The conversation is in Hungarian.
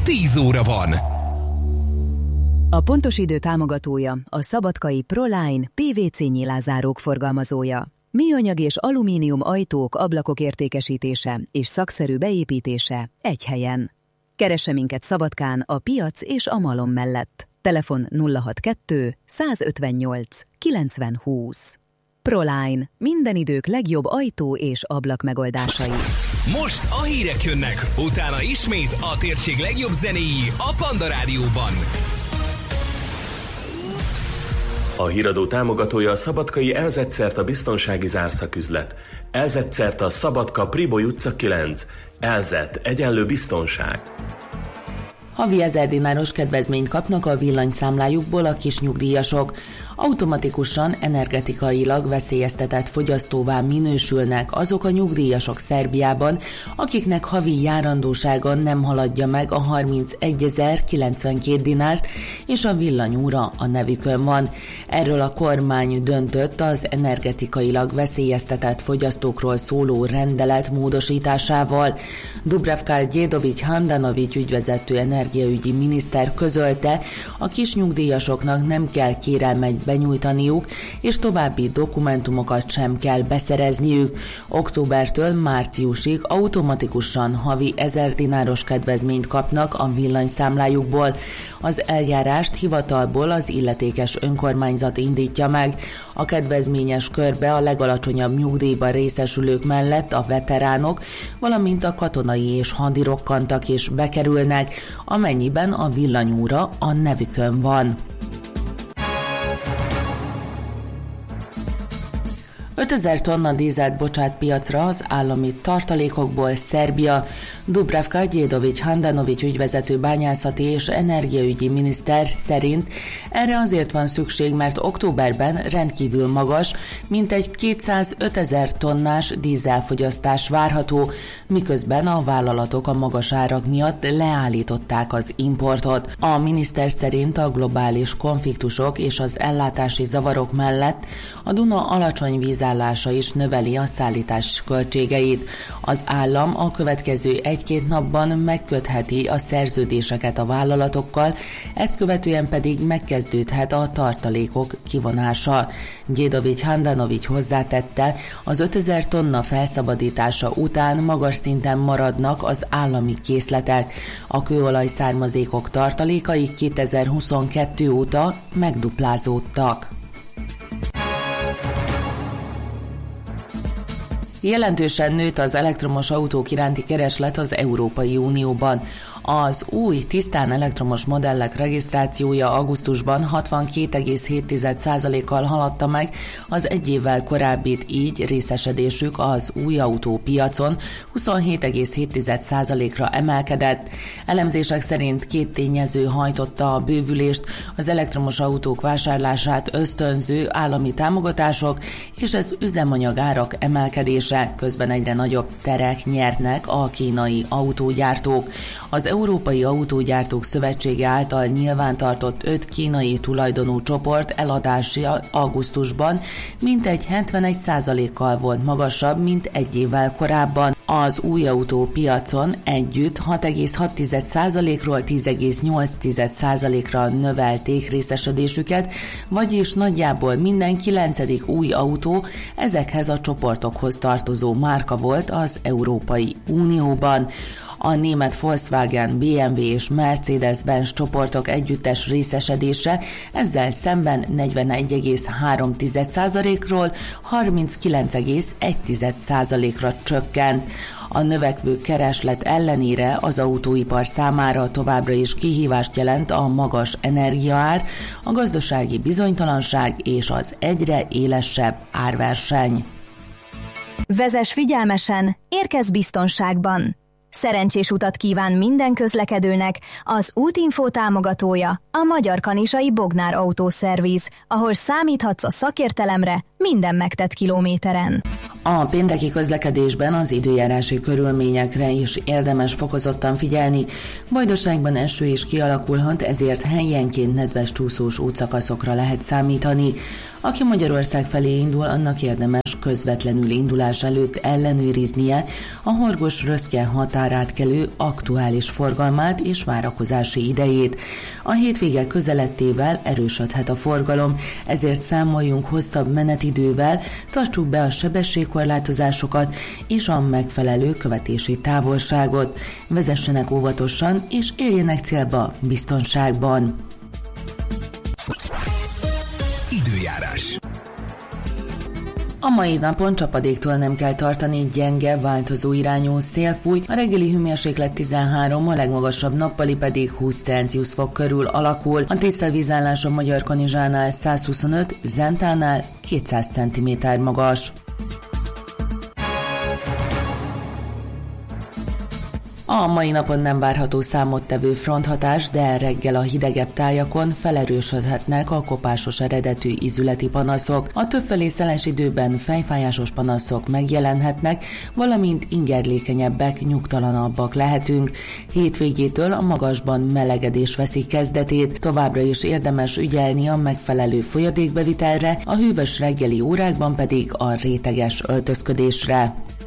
10 óra van. A pontos idő támogatója a szabadkai Proline PVC nyilázárók forgalmazója. Műanyag és alumínium ajtók, ablakok értékesítése és szakszerű beépítése egy helyen. Keresse minket Szabadkán a piac és a Malom mellett. Telefon 062 158 90 20. Proline. Minden idők legjobb ajtó és ablak megoldásai. Most a hírek jönnek, utána ismét a térség legjobb zenéi a Panda Rádióban. A híradó támogatója a szabadkai Elzetszert a biztonsági zárszaküzlet. Elzetszert a Szabadka Priboly utca 9. Elzet egyenlő biztonság. Havi 1000 dináros kedvezményt kapnak a villanyszámlájukból a kisnyugdíjasok. Automatikusan energetikailag veszélyeztetett fogyasztóvá minősülnek azok a nyugdíjasok Szerbiában, akiknek havi járandósága nem haladja meg a 31.092 dinárt, és a villanyóra a nevükön van. Erről a kormány döntött az energetikailag veszélyeztetett fogyasztókról szóló rendelet módosításával. Dubravka Djedovic Handanovic ügyvezető energiaügyi miniszter közölte, a kisnyugdíjasoknak nem kell kérelmet benyújtaniuk, és további dokumentumokat sem kell beszerezniük. Októbertől márciusig automatikusan havi 1000 dináros kedvezményt kapnak a villanyszámlájukból. Az eljárást hivatalból az illetékes önkormányzat indítja meg. A kedvezményes körbe a legalacsonyabb nyugdíjban részesülők mellett a veteránok, valamint a katonai és hadirokkantak is bekerülnek, amennyiben a villanyóra a nevükön van. 5000 tonna dízelt bocsát piacra az állami tartalékokból Szerbia. Dubravka Djedovic Handanovic ügyvezető bányászati és energiaügyi miniszter szerint erre azért van szükség, mert októberben rendkívül magas, mintegy 205 000 tonnás dízelfogyasztás várható, miközben a vállalatok a magas árak miatt leállították az importot. A miniszter szerint a globális konfliktusok és az ellátási zavarok mellett a Duna alacsony vízállása is növeli a szállítás költségeit. Az állam a következő 1-2 napban megkötheti a szerződéseket a vállalatokkal, ezt követően pedig megkezdődhet a tartalékok kivonása. Djedovic Handanovic hozzátette, az 5000 tonna felszabadítása után magas szinten maradnak az állami készletek. A kőolaj származékok tartalékai 2022 óta megduplázódtak. Jelentősen nőtt az elektromos autók iránti kereslet az Európai Unióban. Az új, tisztán elektromos modellek regisztrációja augusztusban 62,7%-kal haladta meg az egy évvel korábbit, így részesedésük az új autópiacon 27,7%-ra emelkedett. Elemzések szerint 2 tényező hajtotta a bővülést, az elektromos autók vásárlását ösztönző állami támogatások és az üzemanyagárak emelkedése, közben egyre nagyobb terek nyernek a kínai autógyártók. Az Európai Autógyártók Szövetsége által nyilvántartott 5 kínai tulajdonú csoport eladása augusztusban mintegy 71%-kal volt magasabb, mint egy évvel korábban. Az új autópiacon együtt 6,6%-ról 10,8%-ra növelték részesedésüket, vagyis nagyjából minden 9. új autó ezekhez a csoportokhoz tartozó márka volt az Európai Unióban. A német Volkswagen, BMW és Mercedes-Benz csoportok együttes részesedése ezzel szemben 41,3%-ról 39,1%-ra csökkent. A növekvő kereslet ellenére az autóipar számára továbbra is kihívást jelent a magas energiaár, a gazdasági bizonytalanság és az egyre élesebb árverseny. Vezess figyelmesen, érkezz biztonságban! Szerencsés utat kíván minden közlekedőnek az Útinfo támogatója, a Magyar Kanizsai Bognár Autószerviz, ahol számíthatsz a szakértelemre minden megtett kilométeren. A pénteki közlekedésben az időjárási körülményekre is érdemes fokozottan figyelni. Vajdaságban eső is kialakulhat, ezért helyenként nedves csúszós útszakaszokra lehet számítani. Aki Magyarország felé indul, annak érdemes közvetlenül indulás előtt ellenőriznie a Horgos-Röszke határ határátkelő aktuális forgalmát és várakozási idejét. A hétvége közelettével erősödhet a forgalom, ezért számoljunk hosszabb menetidővel, tartsuk be a sebességkorlátozásokat és a megfelelő követési távolságot. Vezessenek óvatosan és érjenek célba biztonságban. Időjárás. A mai napon csapadéktól nem kell tartani, gyenge, változó irányú szél fúj, a reggeli hőmérséklet 13, a legmagasabb nappali pedig 20 Celsius fok körül alakul. A tiszta vízállás a Magyar Kanizsánál 125, Zentánál 200 cm magas. A mai napon nem várható számottevő fronthatás, de reggel a hidegebb tájakon felerősödhetnek a kopásos eredetű ízületi panaszok. A többfelé szeles időben fejfájásos panaszok megjelenhetnek, valamint ingerlékenyebbek, nyugtalanabbak lehetünk. Hétvégétől a magasban melegedés veszi kezdetét, továbbra is érdemes ügyelni a megfelelő folyadékbevitelre, a hűvös reggeli órákban pedig a réteges öltözködésre.